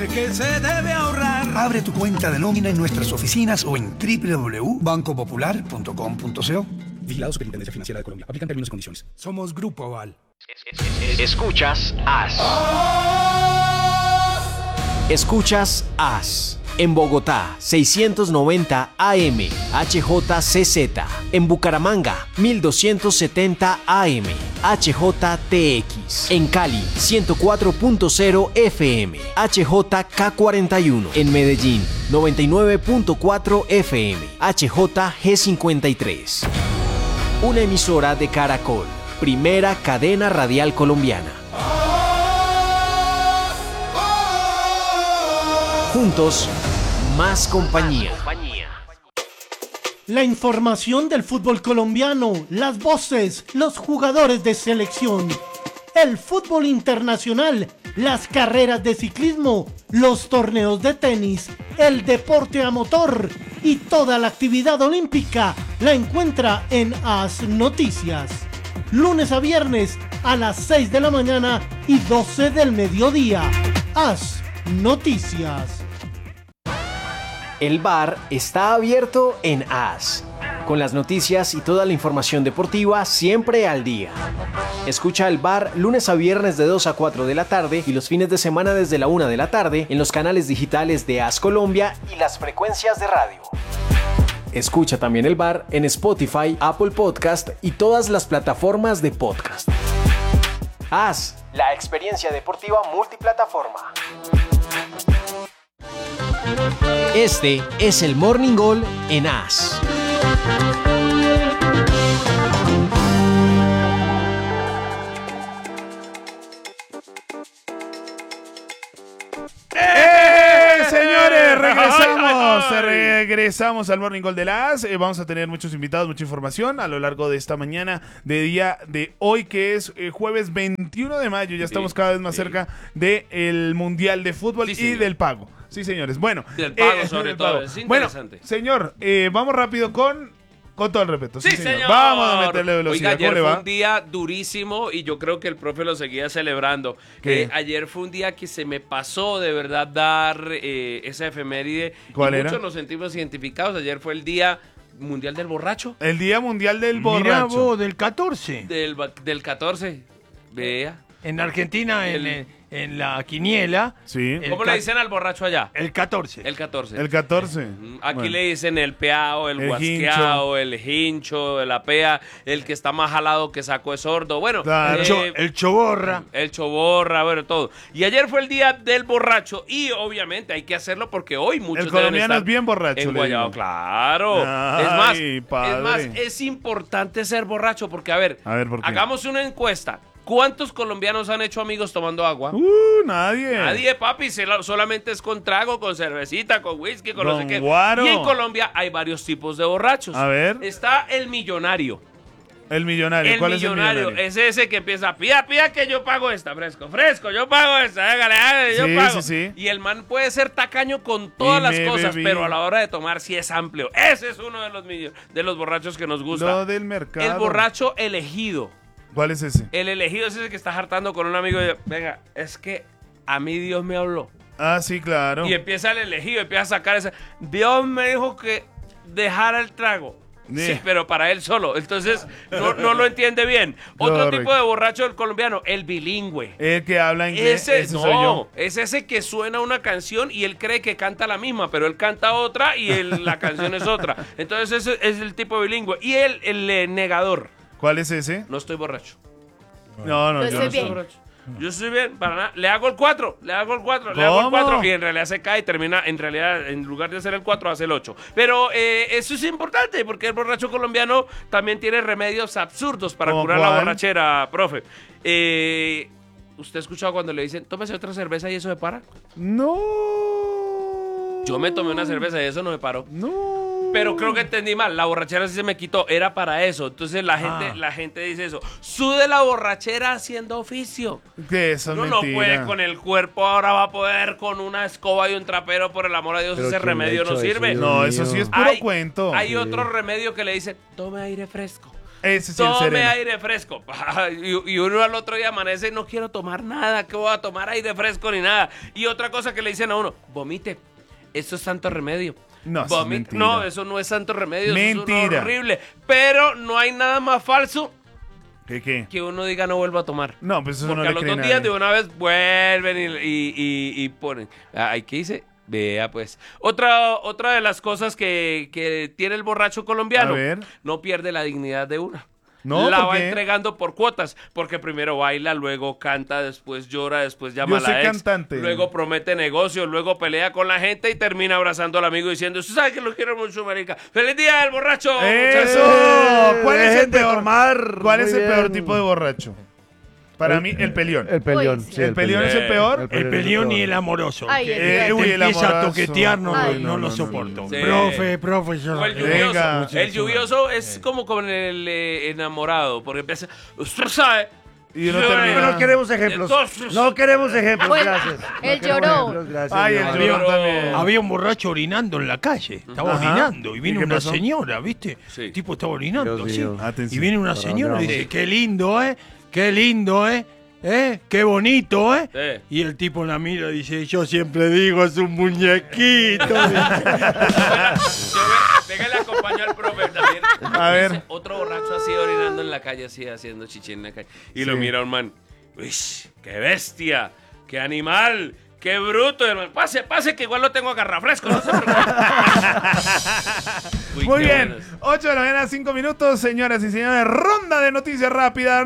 ¿Qué se debe ahorrar? Abre tu cuenta de nómina en nuestras oficinas o en www.bancopopular.com.co. Vigilado Superintendencia Financiera de Colombia. Aplican términos y condiciones. Somos Grupo Aval. Escuchas AS. Escuchas AS. En Bogotá, 690 AM, HJCZ. En Bucaramanga, 1270 AM, HJTX. En Cali, 104.0 FM, HJK41. En Medellín, 99.4 FM, HJG53. Una emisora de Caracol, primera cadena radial colombiana. Juntos, más compañía. La información del fútbol colombiano, las voces, los jugadores de selección, el fútbol internacional, las carreras de ciclismo, los torneos de tenis, el deporte a motor y toda la actividad olímpica la encuentra en AS Noticias. Lunes a viernes a las 6 de la mañana y 12 del mediodía. AS Noticias. El bar está abierto en AS, con las noticias y toda la información deportiva siempre al día. Escucha el bar lunes a viernes de 2 a 4 de la tarde y los fines de semana desde la 1 de la tarde en los canales digitales de AS Colombia y las frecuencias de radio. Escucha también el bar en Spotify, Apple Podcast y todas las plataformas de podcast. AS, la experiencia deportiva multiplataforma. Este es el Morning Goal en AS. Señores, regresamos al Morning Call de las. Vamos a tener muchos invitados, mucha información a lo largo de esta mañana de día de hoy, que es jueves 21 de mayo. Ya estamos cada vez más cerca del Mundial de Fútbol y del pago. Sí, señores. Bueno, del pago sobre todo. Es interesante. Bueno, señor, vamos rápido con todo el respeto. Sí, señor. Vamos a meterle velocidad. Oiga, ayer fue un día durísimo y yo creo que el profe lo seguía celebrando. Ayer fue un día que se me pasó de verdad dar esa efeméride. ¿Cuál era? Muchos nos sentimos identificados. Ayer fue el día mundial del borracho. El día mundial del borracho. Mirá vos, del 14. Del 14. Vea. En Argentina, en la quiniela. Sí. ¿Cómo le dicen al borracho allá? El 14. El 14. El 14. Aquí bueno. le dicen el peao, el guasqueao, el hincho, el apea, el que está más jalado que saco de sordo. Bueno, claro. El choborra. El choborra, bueno, todo. Y ayer fue el día del borracho y obviamente hay que hacerlo porque hoy muchos el colombiano es bien borracho. En Guayabo, claro. Ay, es más, es importante ser borracho porque, a ver ¿por qué? Hagamos una encuesta. ¿Cuántos colombianos han hecho amigos tomando agua? Nadie. Nadie, papi. Solamente es con trago, con cervecita, con whisky, con no sé qué. Guaro. Y en Colombia hay varios tipos de borrachos. A ver. Está el millonario. El millonario. ¿Cuál es el millonario? Es ese que empieza, pía que yo pago esta, fresco, yo pago esta, hágale, yo pago. Sí. Y el man puede ser tacaño con todas las cosas, pero a la hora de tomar sí es amplio. Ese es uno de los borrachos que nos gusta. Lo del mercado. El borracho elegido. ¿Cuál es ese? El elegido es ese que está hartando con un amigo y venga, es que a mí Dios me habló. Ah, sí, claro. Y empieza el elegido, empieza a sacar ese. Dios me dijo que dejara el trago. Sí, pero para él solo. Entonces, no lo entiende bien. Otro tipo de borracho del colombiano, el bilingüe. El que habla inglés. Ese soy yo. Es ese que suena una canción y él cree que canta la misma, pero él canta otra y la canción es otra. Entonces, ese es el tipo bilingüe. Y el negador. ¿Cuál es ese? No estoy borracho. No, yo no estoy borracho. Yo estoy bien, para nada. Le hago el 4 y en realidad se cae y termina, en realidad, en lugar de hacer el 4, hace el 8. Pero eso es importante porque el borracho colombiano también tiene remedios absurdos para curar la borrachera, profe. ¿Usted ha escuchado cuando le dicen, tómese otra cerveza y eso se para? No. Yo me tomé una cerveza y eso no me paró. No. Pero creo que entendí mal. La borrachera sí se me quitó. Era para eso. Entonces la gente dice eso. Sude la borrachera haciendo oficio. Que eso es mentira. Uno no puede con el cuerpo. Ahora va a poder con una escoba y un trapero. Por el amor a Dios, ese remedio no sirve. No, eso sí es puro cuento. Hay otro remedio que le dicen, tome aire fresco. Ese sí, el Tome sereno. aire fresco. Y uno al otro día amanece, no quiero tomar nada, que voy a tomar aire fresco ni nada. Y otra cosa que le dicen a uno, vomite. Eso es santo remedio. No, eso es mentira. No, eso no es santo remedio. Mentira. Eso es horrible. Pero no hay nada más falso ¿Qué? que uno diga no vuelva a tomar. No, pues eso Porque no le a los cree 2 días nadie. de una vez vuelven y ponen. ¿Qué dice? Vea, pues. Otra de las cosas que tiene el borracho colombiano, A ver. no pierde la dignidad de una. No, la ¿por va qué? entregando por cuotas, porque primero baila, luego canta, después llora, después llama Yo a la soy ex, cantante. luego promete negocios, luego pelea con la gente y termina abrazando al amigo diciendo, usted sabe que lo quiero mucho, marica. ¡Feliz día del borracho! ¡Eso! ¿Cuál es el Dejen de peor? tomar. ¿Cuál es Muy el peor bien. tipo de borracho? Para mí, el pelión. El peleón. Uy, sí. sí, ¿El pelión es el peor? El peleón y el amoroso. Ay, que el uy, el empieza a amoroso. toquetear, Ay, no no, lo no, soporto. Sí. Profe, yo O el no- lluvioso. Venga. El lluvioso es como con el enamorado, porque empieza, usted sabe. Y uno yo- termina- No queremos ejemplos. Entonces- No queremos ejemplos, Bueno, gracias. él No queremos lloró. ejemplos, gracias, Ay, el no. llorón Lloró. también. Había un borracho orinando en la calle. Estaba Ajá. orinando. Y ¿Y viene qué una pasó? señora, ¿viste? Sí. El tipo estaba orinando, Dios así. mío. Atención. Y viene una ¿Para señora y dónde dice, vamos? qué lindo, ¿eh? Qué lindo, ¿eh? Qué bonito, ¿eh? Sí. Y el tipo la mira y dice, yo siempre digo, es un muñequito. Déjale acompañar al profe también. A ver. Dice, otro borracho así orinando en la calle, así haciendo chichi en la calle. Y lo mira un man. Uy, qué bestia, qué animal, qué bruto. Y el man, pase, que igual lo tengo agarrafresco. No se preocupe. Uy, Muy qué bien, buenos. 8 de la mañana, 5 minutos, señoras y señores. Ronda de noticias rápidas.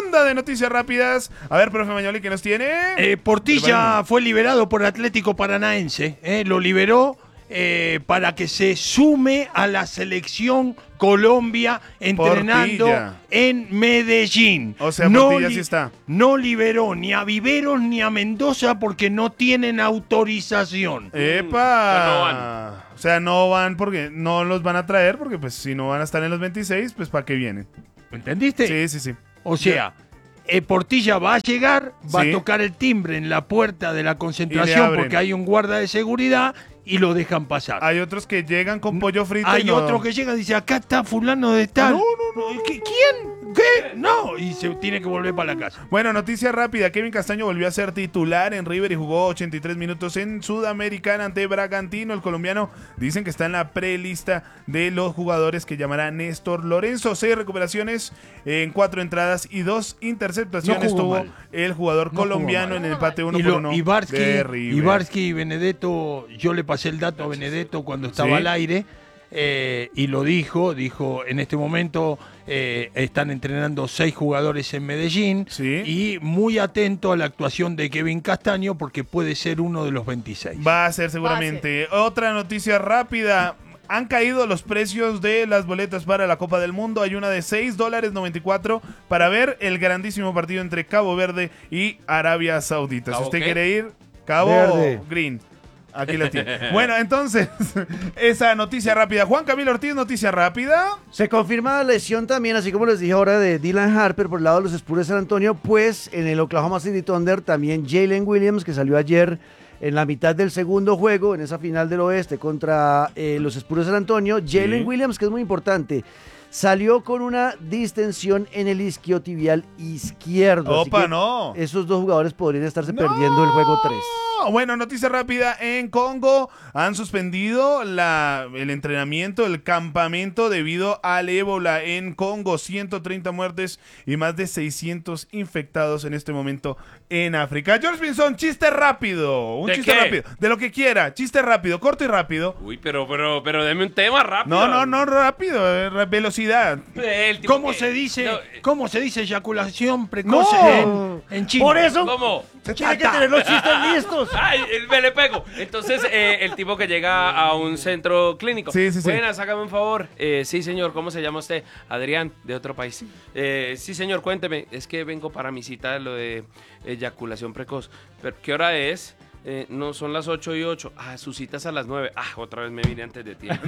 A ver, profe Mañoli, ¿qué nos tiene? Portilla fue liberado por Atlético Paranaense. Lo liberó para que se sume a la selección Colombia entrenando Portilla. en Medellín. O sea, Portilla sí está. No liberó ni a Viveros ni a Mendoza porque no tienen autorización. ¡Epa! no van. O sea, no van porque no los van a traer, porque pues si no van a estar en los 26, pues ¿para qué vienen? ¿Entendiste? Sí. O sea, Portilla va a llegar, va Sí. a tocar el timbre en la puerta de la Y le concentración abren. porque hay un guarda de seguridad y lo dejan pasar. Hay otros que llegan con pollo frito. Hay y no- otro que llega y dice, acá está fulano de tal. No. ¿Quién? ¿Qué? No. Y se tiene que volver para la casa. Bueno, noticia rápida. Kevin Castaño volvió a ser titular en River y jugó 83 minutos en Sudamericana ante Bragantino. El colombiano dicen que está en la prelista de los jugadores que llamará Néstor Lorenzo. 6 recuperaciones en 4 entradas y 2 interceptaciones No jugó tuvo mal. el jugador No jugó colombiano mal. en el empate 1 Y por lo- 1 Ibarski y Benedetto, yo le pasé el dato a Benedetto cuando estaba Sí. al aire y lo dijo, en este momento están entrenando 6 jugadores en Medellín Sí. y muy atento a la actuación de Kevin Castaño porque puede ser uno de los 26. Va a ser seguramente. Otra noticia rápida. Han caído los precios de las boletas para la Copa del Mundo. Hay una de $6.94 para ver el grandísimo partido entre Cabo Verde y Arabia Saudita. Si ¿Cabo usted qué? quiere ir, Cabo Verde. Green. Aquí la tiene. Bueno, entonces, esa noticia rápida. Juan Camilo Ortiz, noticia rápida. Se confirma la lesión también, así como les dije ahora, de Dylan Harper por el lado de los Spurs de San Antonio, pues en el Oklahoma City Thunder también Jalen Williams, que salió ayer en la mitad del segundo juego, en esa final del oeste contra los Spurs de San Antonio. Jalen Williams, que es muy importante, salió con una distensión en el isquiotibial izquierdo. así Opa, que no. Esos dos jugadores podrían estarse perdiendo el juego 3. Bueno, noticia rápida. En Congo han suspendido el entrenamiento, el campamento debido al ébola en Congo. 130 muertes y más de 600 infectados en este momento en África. George Pinzón, chiste rápido. Un ¿De chiste qué? rápido. De lo que quiera. Chiste rápido, corto y rápido. Uy, pero deme un tema rápido. No, rápido. Velocidad. El tipo ¿Cómo que- se dice? No, ¿Cómo se dice eyaculación precoz No. en China? Por eso ¿Cómo? se tiene que tener los chistes listos. ¡Ay, me le pego! Entonces, el tipo que llega a un centro clínico. Sí, sí, sí. Buenas, hágame un favor. Sí, señor, ¿cómo se llama usted? Adrián, de otro país. Sí, señor, cuénteme. Es que vengo para mi cita, lo de eyaculación precoz. ¿Pero qué hora es? No, son las 8:08. Ah, su cita es a las 9. Ah, otra vez me vine antes de ti.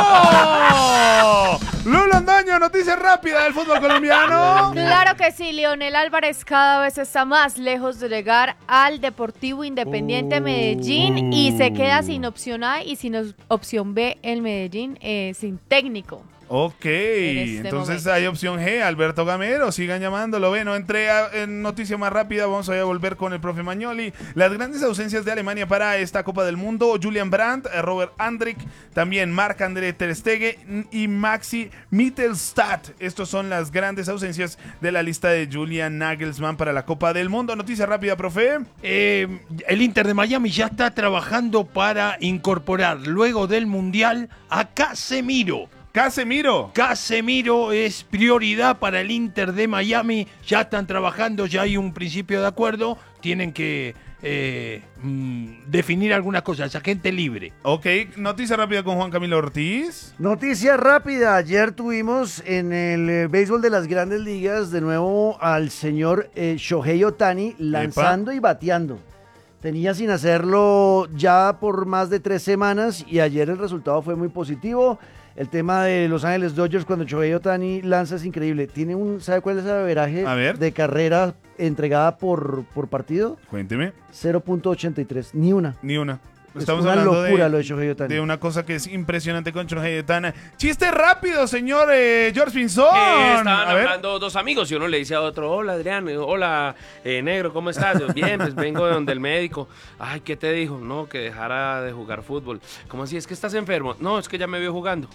¡No! Lulo Andaño, noticia rápida del fútbol colombiano. Claro que sí, Leonel Álvarez cada vez está más lejos de llegar al Deportivo Independiente Medellín y se queda sin opción A y sin opción B el Medellín sin técnico. Ok, entonces momento. hay opción G, Alberto Gamero, sigan llamándolo. Bueno, en noticia más rápida, vamos a volver con el profe Magnoli. Las grandes ausencias de Alemania para esta Copa del Mundo: Julian Brandt, Robert Andrich, también Marc-André ter Stegen y Maxi Mittelstadt. Estos son las grandes ausencias de la lista de Julian Nagelsmann para la Copa del Mundo. Noticia rápida, profe. El Inter de Miami ya está trabajando para incorporar luego del Mundial a Casemiro. Casemiro es prioridad para el Inter de Miami. Ya están trabajando, ya hay un principio de acuerdo. Tienen que definir algunas cosas. Agente libre. Ok, noticia rápida con Juan Camilo Ortiz. Noticia rápida. Ayer tuvimos en el béisbol de las grandes ligas de nuevo al señor Shohei Ohtani lanzando y bateando. Tenía sin hacerlo ya por más de 3 semanas y ayer el resultado fue muy positivo. El tema de Los Ángeles Dodgers cuando Shohei Ohtani lanza es increíble. Tiene ¿sabe cuál es el averaje de carrera entregada por partido? Cuénteme. 0.83, ni una. Estamos una hablando locura lo de Shohei Ohtani. de una cosa que es impresionante con Shohei Ohtani. Chiste rápido, señor George Pinzón. Estaban hablando dos amigos y uno le dice a otro: hola Adrián, hola negro, ¿cómo estás? Bien, pues vengo de donde el médico. Ay, ¿qué te dijo? No, que dejara de jugar fútbol. ¿Cómo así? ¿Es que estás enfermo? No, es que ya me vio jugando.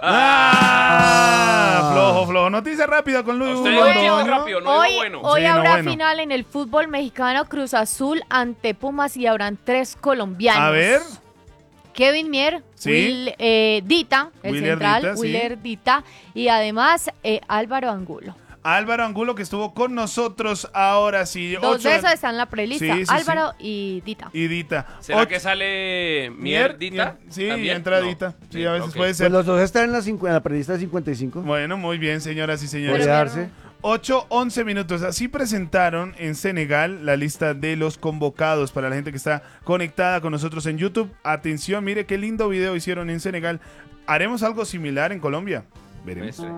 Flojo. Noticia rápida con Luis. Hoy habrá final en el fútbol mexicano. Cruz Azul ante Pumas y habrán 3 colombianos. A ver. Kevin Mier, Sí. Dita, el Willer central, Dita, sí. Willer Dita, y además Álvaro Angulo. Álvaro Angulo, que estuvo con nosotros ahora sí. 2 de esos están en la prelista, Sí, Álvaro y Dita. ¿Será que sale Dita? Sí, ¿También? entra No. Dita. Sí, a veces ok. puede ser. Pues los dos están en la prelista de 55. Bueno, muy bien, señoras y señores. Puede darse. 8-11 minutos. Así presentaron en Senegal la lista de los convocados para la gente que está conectada con nosotros en YouTube. Atención, mire qué lindo video hicieron en Senegal. ¿Haremos algo similar en Colombia? Veremos.